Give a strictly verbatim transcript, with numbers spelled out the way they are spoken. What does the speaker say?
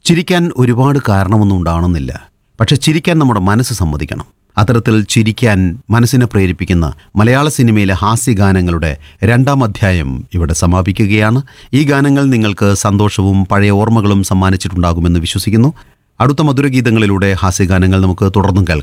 ചിരിക്കാൻ ഒരുപാട് കാരണമൊന്നും ഉണ്ടാവണമെന്നില്ല. പക്ഷെ ചിരിക്കാൻ നമ്മുടെ മനസ്സ് സമ്മതിക്കണം. അത്തരത്തിൽ ചിരിക്കാൻ മനസ്സിനെ പ്രേരിപ്പിക്കുന്ന മലയാള സിനിമയിലെ ഹാസ്യഗാനങ്ങളുടെ രണ്ടാം അധ്യായം ഇവിടെ സമാപിക്കുകയാണ്. ഈ ഗാനങ്ങൾ നിങ്ങൾക്ക് സന്തോഷവും പഴയ ഓർമ്മകളും സമ്മാനിച്ചിട്ടുണ്ടാകുമെന്ന് വിശ്വസിക്കുന്നു. അടുത്ത മധുരഗീതങ്ങളിലൂടെ ഹാസ്യഗാനങ്ങൾ നമുക്ക് തുടർന്നും കേൾക്കാം.